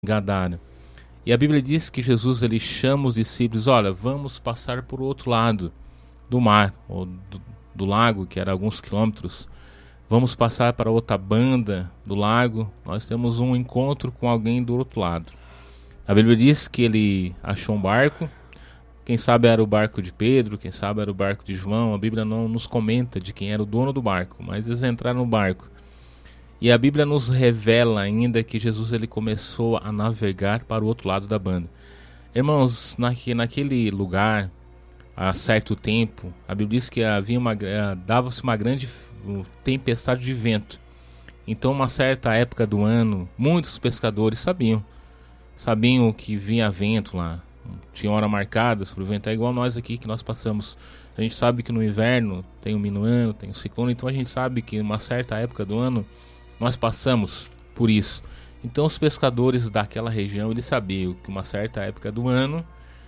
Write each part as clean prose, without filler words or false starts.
Gadara. E a Bíblia diz que Jesus ele chama os discípulos: olha, vamos passar por outro lado do mar, ou do lago, que era alguns quilômetros. Vamos passar para outra banda do lago. Nós temos um encontro com alguém do outro lado. A Bíblia diz que ele achou um barco. Quem sabe era o barco de Pedro, quem sabe era o barco de João. A Bíblia não nos comenta de quem era o dono do barco, mas eles entraram no barco. E a Bíblia nos revela ainda que Jesus ele começou a navegar para o outro lado da banda. Irmãos, naquele lugar, há certo tempo, a Bíblia diz que dava-se uma grande tempestade de vento. Então, uma certa época do ano, muitos pescadores sabiam que vinha vento lá. Tinha hora marcada para o vento. É igual nós aqui que nós passamos. A gente sabe que no inverno tem o minuano, tem o ciclone. Então a gente sabe que uma certa época do ano nós passamos por isso. Então os pescadores daquela região eles sabiam que uma certa época do ano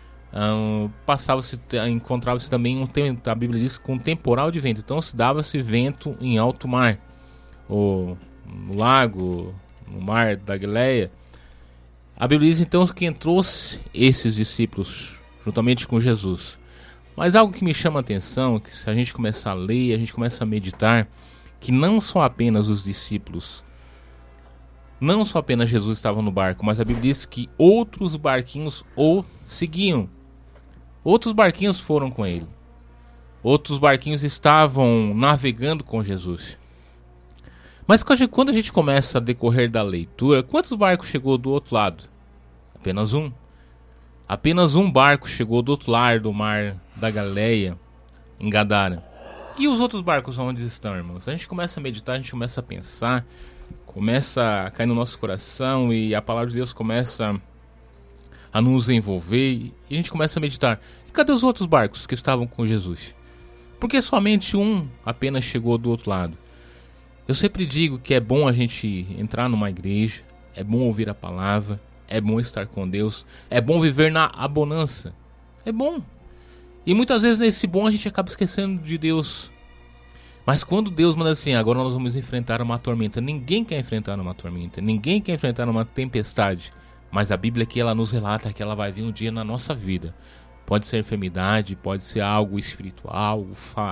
encontrava-se também a Bíblia diz com um temporal de vento. Então se dava-se vento em alto mar, ou no lago, no mar da Galileia. A Bíblia diz então que trouxe esses discípulos juntamente com Jesus. Mas algo que me chama a atenção, que se a gente começar a ler, a gente começa a meditar, que não só apenas os discípulos, não só apenas Jesus estava no barco, mas a Bíblia diz que outros barquinhos o seguiam. Outros barquinhos foram com ele. Outros barquinhos estavam navegando com Jesus. Mas quando a gente começa a decorrer da leitura, quantos barcos chegou do outro lado? Apenas um. Apenas um barco chegou do outro lado do mar da Galileia, em Gadara. E os outros barcos onde estão, irmãos? A gente começa a meditar, a gente começa a pensar, começa a cair no nosso coração e a palavra de Deus começa a nos envolver e a gente começa a meditar. E cadê os outros barcos que estavam com Jesus? Porque somente um apenas chegou do outro lado. Eu sempre digo que é bom a gente entrar numa igreja, é bom ouvir a palavra, é bom estar com Deus, é bom viver na abundância, é bom. E muitas vezes nesse bom a gente acaba esquecendo de Deus. Mas quando Deus manda assim, agora nós vamos enfrentar uma tormenta. Ninguém quer enfrentar uma tormenta, ninguém quer enfrentar uma tempestade. Mas a Bíblia aqui ela nos relata que ela vai vir um dia na nossa vida. Pode ser enfermidade, pode ser algo espiritual,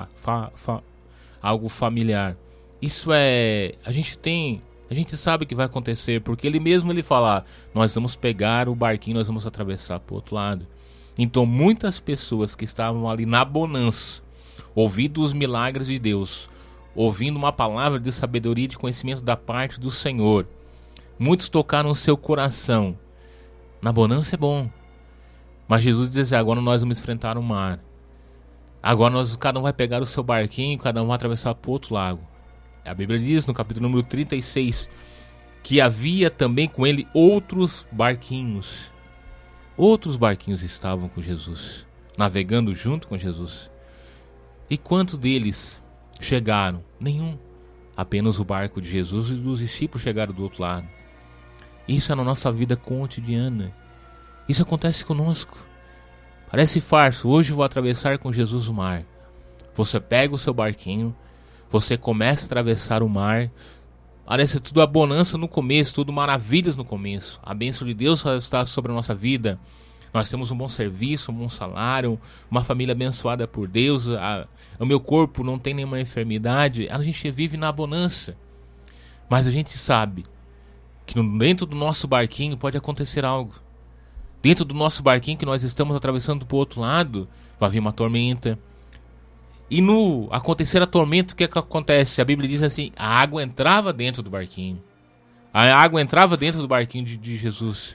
algo familiar. Isso a gente sabe que vai acontecer, porque ele mesmo ele fala, nós vamos pegar o barquinho, nós vamos atravessar para o outro lado. Então muitas pessoas que estavam ali na bonança, ouvindo os milagres de Deus, ouvindo uma palavra de sabedoria e de conhecimento da parte do Senhor, muitos tocaram o seu coração. Na bonança é bom, mas Jesus diz assim, agora nós vamos enfrentar o mar. Agora cada um vai pegar o seu barquinho, cada um vai atravessar para o outro lago. A Bíblia diz no capítulo número 36 que havia também com ele outros barquinhos. Outros barquinhos estavam com Jesus, navegando junto com Jesus. E quantos deles chegaram? Nenhum. Apenas o barco de Jesus e dos discípulos chegaram do outro lado. Isso é na nossa vida cotidiana. Isso acontece conosco. Parece farsa. Hoje eu vou atravessar com Jesus o mar. Você pega o seu barquinho, você começa a atravessar o mar. Parece tudo a bonança no começo, tudo maravilhas no começo. A bênção de Deus está sobre a nossa vida. Nós temos um bom serviço, um bom salário, uma família abençoada por Deus. O meu corpo não tem nenhuma enfermidade. A gente vive na bonança. Mas a gente sabe que dentro do nosso barquinho pode acontecer algo. Dentro do nosso barquinho que nós estamos atravessando para o outro lado, vai vir uma tormenta. E no acontecer a tormenta, o que acontece? A Bíblia diz assim, a água entrava dentro do barquinho. A água entrava dentro do barquinho de Jesus.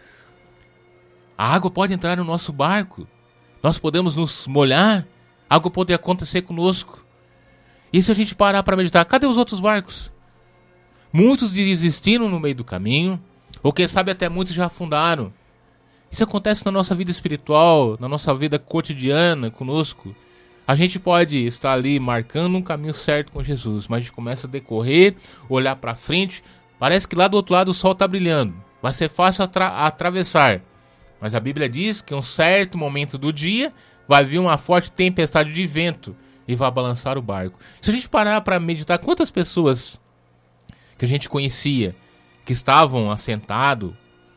A água pode entrar no nosso barco. Nós podemos nos molhar. Algo pode acontecer conosco. E se a gente parar para meditar, cadê os outros barcos? Muitos desistiram no meio do caminho. Ou quem sabe até muitos já afundaram. Isso acontece na nossa vida espiritual, na nossa vida cotidiana conosco. A gente pode estar ali marcando um caminho certo com Jesus, mas a gente começa a decorrer, olhar para frente, parece que lá do outro lado o sol está brilhando, vai ser fácil atravessar. Mas a Bíblia diz que em um certo momento do dia vai vir uma forte tempestade de vento e vai balançar o barco. Se a gente parar para meditar quantas pessoas que a gente conhecia, que estavam assentados,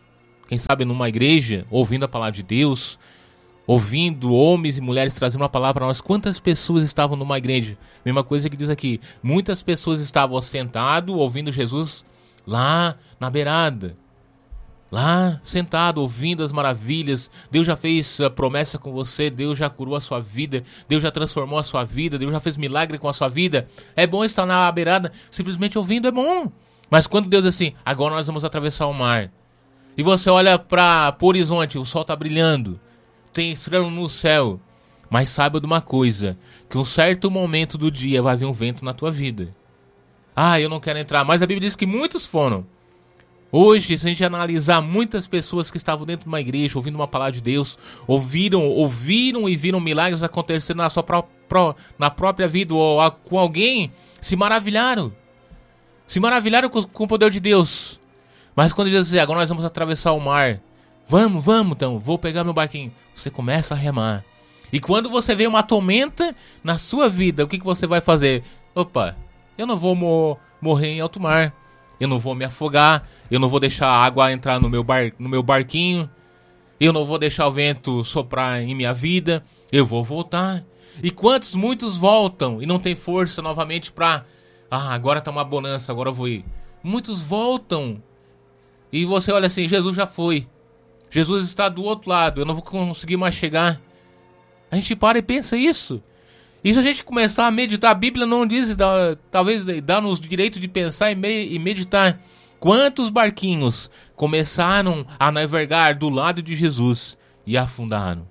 quem sabe numa igreja, ouvindo a palavra de Deus, ouvindo homens e mulheres trazendo uma palavra para nós. Quantas pessoas estavam numa igreja? Mesma coisa que diz aqui. Muitas pessoas estavam sentadas, ouvindo Jesus lá na beirada. Lá, sentado, ouvindo as maravilhas. Deus já fez a promessa com você. Deus já curou a sua vida. Deus já transformou a sua vida. Deus já fez milagre com a sua vida. É bom estar na beirada, simplesmente ouvindo, é bom. Mas quando Deus diz assim, agora nós vamos atravessar o mar. E você olha para o horizonte, o sol está brilhando. Tem estrela no céu. Mas saiba de uma coisa, que um certo momento do dia vai vir um vento na tua vida. Ah, eu não quero entrar. Mas a Bíblia diz que muitos foram. Hoje, se a gente analisar muitas pessoas que estavam dentro de uma igreja, ouvindo uma palavra de Deus, ouviram e viram milagres acontecendo na própria vida, ou com alguém, se maravilharam. Se maravilharam com o poder de Deus. Mas quando ele diz assim, agora nós vamos atravessar o mar. Vamos então, vou pegar meu barquinho. Você começa a remar. E quando você vê uma tormenta na sua vida, o que você vai fazer? Opa, eu não vou morrer em alto mar. Eu não vou me afogar, eu não vou deixar a água entrar no meu barquinho, eu não vou deixar o vento soprar em minha vida, eu vou voltar. E muitos voltam e não tem força novamente para, agora tá uma bonança, agora eu vou ir. Muitos voltam e você olha assim, Jesus já foi, Jesus está do outro lado, eu não vou conseguir mais chegar. A gente para e pensa isso. E se a gente começar a meditar, a Bíblia não diz, talvez dá-nos o direito de pensar e meditar. Quantos barquinhos começaram a navegar do lado de Jesus e afundaram?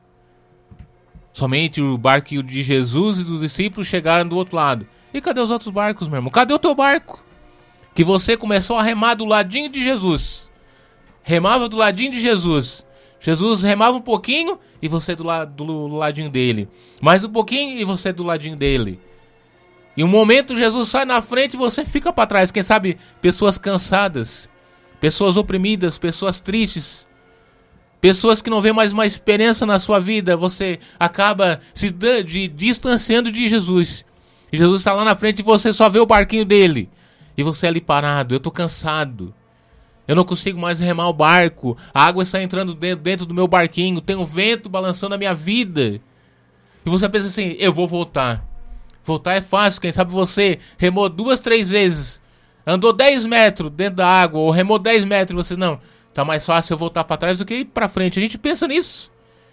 Somente o barco de Jesus e dos discípulos chegaram do outro lado. E cadê os outros barcos, meu irmão? Cadê o teu barco? Que você começou a remar do ladinho de Jesus. Remava do ladinho de Jesus. Jesus remava um pouquinho e você do ladinho dele. Mais um pouquinho e você do ladinho dele. E um momento Jesus sai na frente e você fica para trás. Quem sabe pessoas cansadas, pessoas oprimidas, pessoas tristes, pessoas que não vê mais uma esperança na sua vida. Você acaba se distanciando de Jesus. E Jesus está lá na frente e você só vê o barquinho dele. E você ali parado, eu estou cansado. Eu não consigo mais remar o barco. A água está entrando dentro do meu barquinho. Tem um vento balançando a minha vida. E você pensa assim, eu vou voltar. Voltar é fácil. Quem sabe você remou 2, 3 vezes. Andou 10 metros dentro da água. Ou remou 10 metros. E você, não, tá mais fácil eu voltar para trás do que ir para frente. A gente pensa nisso.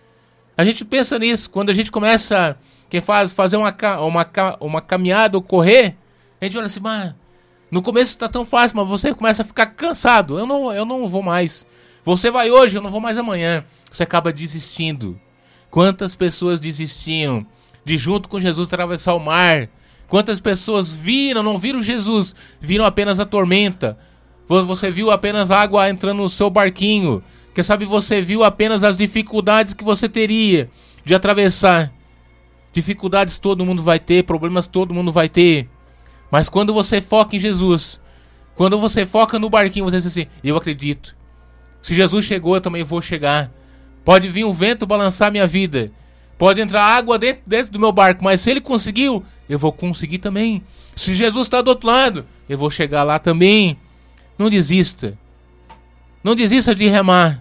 Quando a gente começa fazer uma caminhada ou correr. A gente olha assim, no começo tá tão fácil, mas você começa a ficar cansado. Eu não vou mais. Você vai hoje, eu não vou mais amanhã. Você acaba desistindo. Quantas pessoas desistiram de junto com Jesus atravessar o mar? Quantas pessoas não viram Jesus, viram apenas a tormenta. Você viu apenas a água entrando no seu barquinho. Quem sabe você viu apenas as dificuldades que você teria de atravessar. Dificuldades todo mundo vai ter, problemas todo mundo vai ter. Mas quando você foca em Jesus, quando você foca no barquinho, você diz assim, eu acredito. Se Jesus chegou, eu também vou chegar. Pode vir um vento balançar minha vida. Pode entrar água dentro do meu barco, mas se ele conseguiu, eu vou conseguir também. Se Jesus está do outro lado, eu vou chegar lá também. Não desista. Não desista de remar.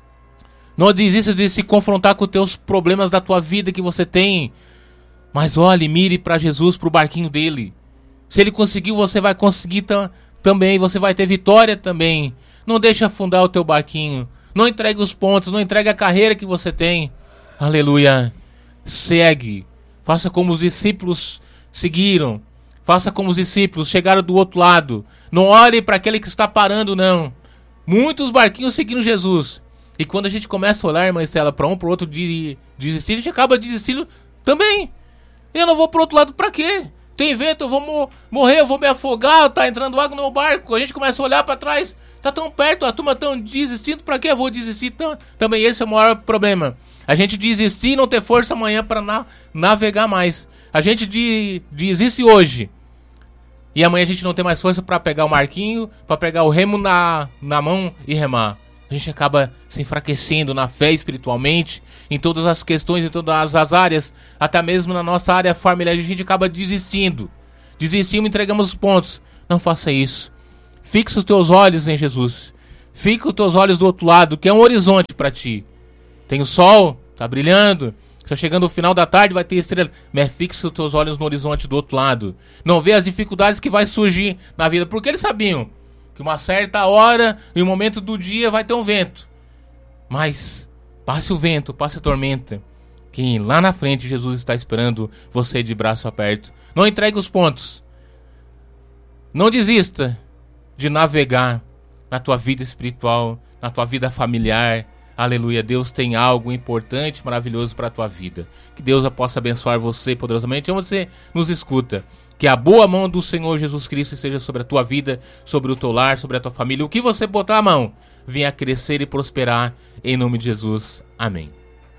Não desista de se confrontar com os teus problemas da tua vida que você tem. Mas olhe, mire para Jesus, para o barquinho dele. Se ele conseguiu, você vai conseguir também. Você vai ter vitória também. Não deixe afundar o teu barquinho. Não entregue os pontos. Não entregue a carreira que você tem. Aleluia. Segue. Faça como os discípulos seguiram. Faça como os discípulos chegaram do outro lado. Não olhe para aquele que está parando, não. Muitos barquinhos seguindo Jesus. E quando a gente começa a olhar, irmã Estela, para um para o outro desistir, a gente acaba desistindo também. Eu não vou para o outro lado para quê? Tem vento, eu vou morrer, eu vou me afogar, tá entrando água no meu barco. A gente começa a olhar para trás, tá tão perto, a turma tão desistindo, para que eu vou desistir? Também esse é o maior problema. A gente desistir e não ter força amanhã para navegar mais. A gente desiste hoje. E amanhã a gente não tem mais força para pegar o marquinho, para pegar o remo na mão e remar. A gente acaba se enfraquecendo na fé espiritualmente, em todas as questões, em todas as áreas, até mesmo na nossa área familiar, a gente acaba desistindo. Desistimos e entregamos os pontos. Não faça isso. Fixe os teus olhos em Jesus. Fica os teus olhos do outro lado, que é um horizonte para ti. Tem o sol, tá brilhando. Está chegando o final da tarde, vai ter estrela. Mas fixa os teus olhos no horizonte do outro lado. Não vê as dificuldades que vai surgir na vida. Porque eles sabiam que uma certa hora, em um momento do dia, vai ter um vento. Mas passe o vento, passe a tormenta, que lá na frente Jesus está esperando você de braço aberto. Não entregue os pontos. Não desista de navegar na tua vida espiritual, na tua vida familiar. Aleluia, Deus tem algo importante, maravilhoso para a tua vida. Que Deus possa abençoar você poderosamente. Onde você nos escuta, que a boa mão do Senhor Jesus Cristo esteja sobre a tua vida, sobre o teu lar, sobre a tua família. O que você botar a mão, venha crescer e prosperar em nome de Jesus. Amém.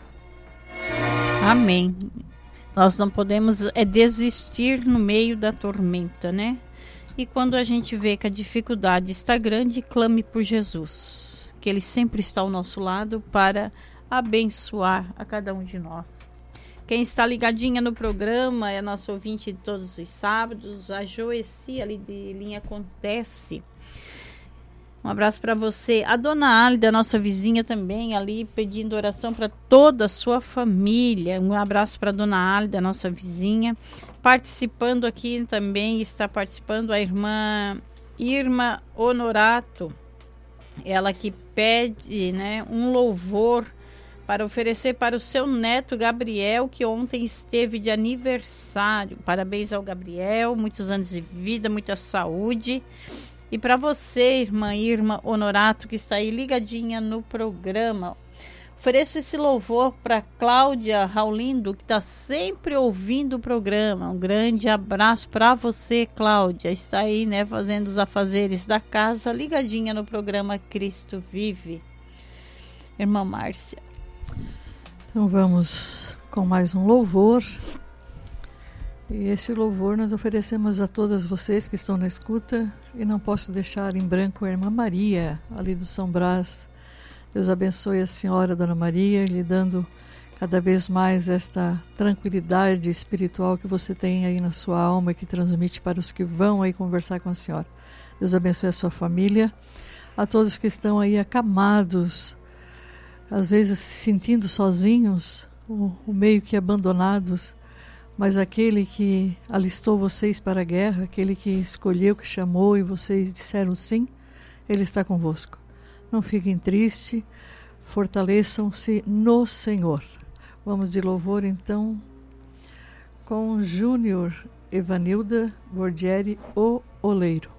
Amém. Nós não podemos desistir no meio da tormenta, né? E quando a gente vê que a dificuldade está grande, clame por Jesus, que Ele sempre está ao nosso lado para abençoar a cada um de nós. Quem está ligadinha no programa é nosso ouvinte de todos os sábados, a Joeci, ali de Linha Acontece. Um abraço para você. A dona Álida, nossa vizinha também, ali pedindo oração para toda a sua família. Um abraço para a dona Álida, nossa vizinha. Participando aqui também, está participando a irmã Irma Honorato. Ela que pede, né, um louvor para oferecer para o seu neto Gabriel, que ontem esteve de aniversário. Parabéns ao Gabriel, muitos anos de vida, muita saúde. E para você, irmã Irma Honorato, que está aí ligadinha no programa, ofereço esse louvor para Cláudia Raulindo, que está sempre ouvindo o programa. Um grande abraço para você, Cláudia. Está aí, né, fazendo os afazeres da casa, ligadinha no programa Cristo Vive. Irmã Márcia. Então vamos com mais um louvor. E esse louvor nós oferecemos a todas vocês que estão na escuta. E não posso deixar em branco a irmã Maria, ali do São Brás. Deus abençoe a senhora, Dona Maria, lhe dando cada vez mais esta tranquilidade espiritual que você tem aí na sua alma e que transmite para os que vão aí conversar com a senhora. Deus abençoe a sua família, a todos que estão aí acamados, às vezes se sentindo sozinhos, ou meio que abandonados, mas aquele que alistou vocês para a guerra, aquele que escolheu, que chamou e vocês disseram sim, Ele está convosco. Não fiquem tristes, fortaleçam-se no Senhor. Vamos de louvor então com Júnior Evanilda Bordieri, o Oleiro.